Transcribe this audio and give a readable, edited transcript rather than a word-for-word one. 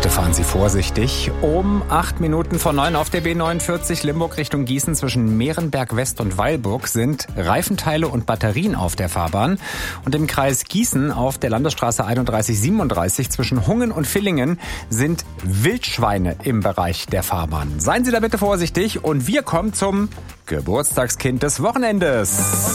Bitte fahren Sie vorsichtig. Um 8:08 auf der B49 Limburg Richtung Gießen zwischen Mehrenberg West und Weilburg sind Reifenteile und Batterien auf der Fahrbahn. Und im Kreis Gießen auf der Landesstraße 3137 zwischen Hungen und Villingen sind Wildschweine im Bereich der Fahrbahn. Seien Sie da bitte vorsichtig und wir kommen zum Geburtstagskind des Wochenendes.